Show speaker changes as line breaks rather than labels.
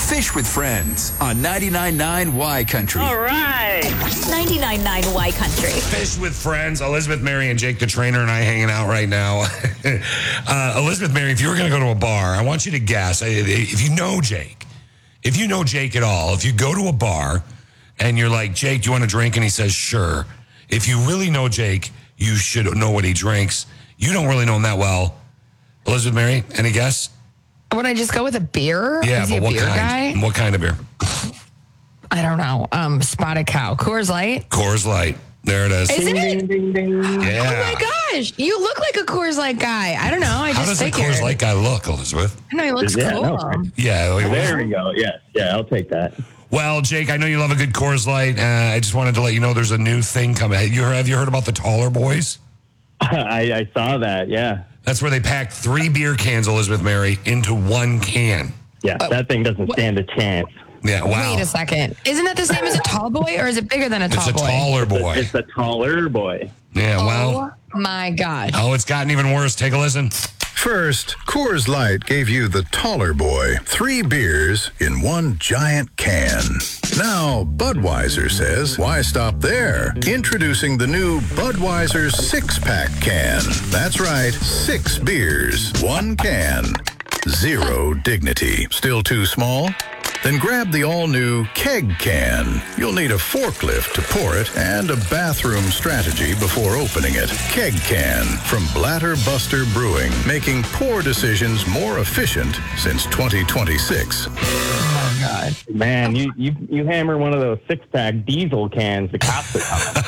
Fish with Friends on 99.9 Y Country.
All right.
99.9 Y Country.
Fish with Friends. Elizabeth, Mary, and Jake the trainer and I hanging out right now. Elizabeth, Mary, if you were going to go to a bar, I want you to guess. If you know Jake at all, if you go to a bar and you're like, Jake, do you want a drink? And he says, sure. If you really know Jake, you should know what he drinks. You don't really know him that well. Elizabeth, Mary, any guess?
Would I just go with a beer?
Yeah,
Is he
but
a
what
beer
kind?
guy?
What kind of beer?
I don't know. Spotted Cow. Coors Light.
Coors Light. There it is.
Is it?
Ding, ding.
Yeah.
Oh my gosh. You look like a Coors Light guy. I don't know. I
How
just
does a
figured.
Coors Light guy look, Elizabeth?
I know he looks
Yeah,
cool.
no, right.
Yeah.
There we go. Yes. Yeah, I'll take that.
Well, Jake, I know you love a good Coors Light. I just wanted to let you know there's a new thing coming. Have you heard about the Taller Boys?
I saw that. Yeah.
That's where they pack 3 beer cans, Elizabeth Mary, into 1 can.
Yeah, that thing doesn't stand a chance.
Yeah, wow.
Wait a second. Isn't that the same as a tall boy, or is it bigger than a tall
It's a
boy?
taller boy.
It's a taller boy.
Yeah, well.
Oh my gosh.
Oh, it's gotten even worse. Take a listen.
First, Coors Light gave you the taller boy, 3 beers in 1 giant can. Now, Budweiser says, why stop there? Introducing the new Budweiser 6-pack can. That's right, 6 beers, 1 can. 0 dignity. Still too small? Then grab the all-new keg can. You'll need a forklift to pour it and a bathroom strategy before opening it. Keg can from Blatter Buster Brewing, making pour decisions more efficient since 2026.
Oh God.
Man, you hammer one of those 6-pack diesel cans, the cops are coming.